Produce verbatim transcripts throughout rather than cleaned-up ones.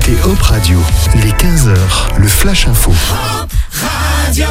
écoutez Hop Radio. Il est quinze heures, le Flash Info. Hop Radio.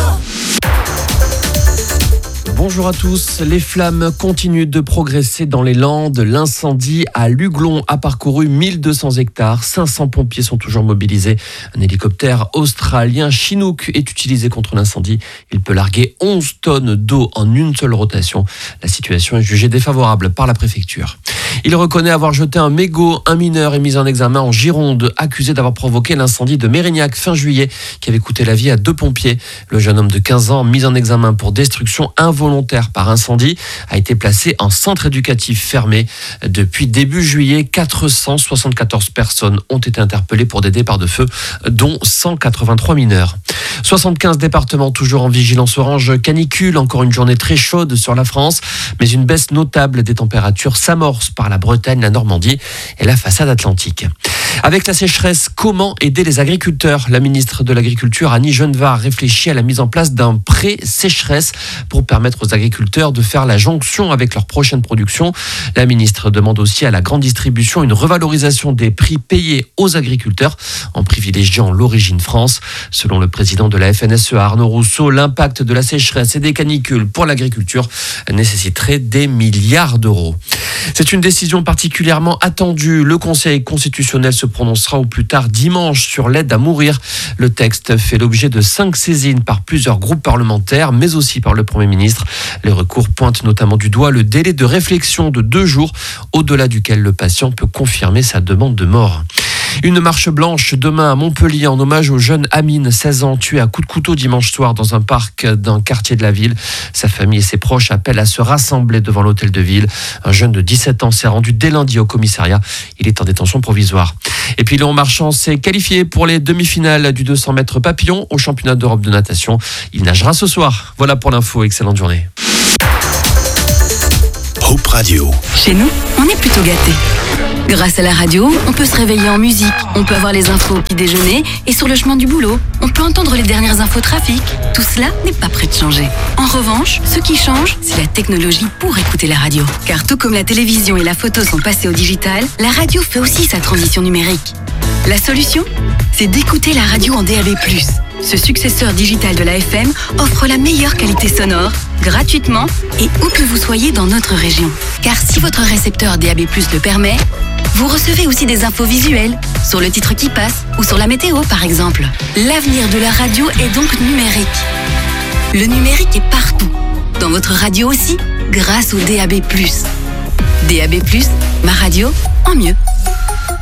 Bonjour à tous. Les flammes continuent de progresser dans les Landes. L'incendie à Luglon a parcouru mille deux cents hectares. cinq cents pompiers sont toujours mobilisés. Un hélicoptère australien Chinook est utilisé contre l'incendie. Il peut larguer onze tonnes d'eau en une seule rotation. La situation est jugée défavorable par la préfecture. Il reconnaît avoir jeté un mégot. Un mineur est mis en examen en Gironde, accusé d'avoir provoqué l'incendie de Mérignac fin juillet, qui avait coûté la vie à deux pompiers. Le jeune homme de quinze ans, mis en examen pour destruction involontaire par incendie, a été placé en centre éducatif fermé. Depuis début juillet, quatre cent soixante-quatorze personnes ont été interpellées pour des départs de feu, dont cent quatre-vingt-trois mineurs. soixante-quinze départements toujours en vigilance orange canicule. Encore une journée très chaude sur la France, mais une baisse notable des températures s'amorce par la Bretagne, la Normandie et la façade atlantique. Avec la sécheresse, comment aider les agriculteurs ? La ministre de l'Agriculture, Annie Genevard, réfléchit à la mise en place d'un pré-sécheresse pour permettre aux agriculteurs de faire la jonction avec leur prochaine production. La ministre demande aussi à la grande distribution une revalorisation des prix payés aux agriculteurs en privilégiant l'origine France. Selon le président de la F N S E A, Arnaud Rousseau, l'impact de la sécheresse et des canicules pour l'agriculture nécessiterait des milliards d'euros. C'est une décision particulièrement attendue. Le Conseil constitutionnel se prononcera au plus tard dimanche sur l'aide à mourir. Le texte fait l'objet de cinq saisines par plusieurs groupes parlementaires, mais aussi par le Premier ministre. Les recours pointent notamment du doigt le délai de réflexion de deux jours, au-delà duquel le patient peut confirmer sa demande de mort. Une marche blanche demain à Montpellier en hommage au jeune Amine, seize ans, tué à coups de couteau dimanche soir dans un parc d'un quartier de la ville. Sa famille et ses proches appellent à se rassembler devant l'hôtel de ville. Un jeune de dix-sept ans s'est rendu dès lundi au commissariat. Il est en détention provisoire. Et puis Léon Marchand s'est qualifié pour les demi-finales du deux cents mètres papillon au championnat d'Europe de natation. Il nagera ce soir. Voilà pour l'info. Excellente journée. Hop Radio. Chez nous, on est plutôt gâtés. Grâce à la radio, on peut se réveiller en musique, on peut avoir les infos au petit déjeuner et sur le chemin du boulot, on peut entendre les dernières infos trafic. Tout cela n'est pas prêt de changer. En revanche, ce qui change, c'est la technologie pour écouter la radio. Car tout comme la télévision et la photo sont passés au digital, la radio fait aussi sa transition numérique. La solution ? C'est d'écouter la radio en D A B plus. Ce successeur digital de la F M offre la meilleure qualité sonore, gratuitement et où que vous soyez dans notre région. Car si votre récepteur D A B plus le permet, vous recevez aussi des infos visuelles, sur le titre qui passe ou sur la météo par exemple. L'avenir de la radio est donc numérique. Le numérique est partout, dans votre radio aussi, grâce au D A B plus. D A B plus, ma radio en mieux.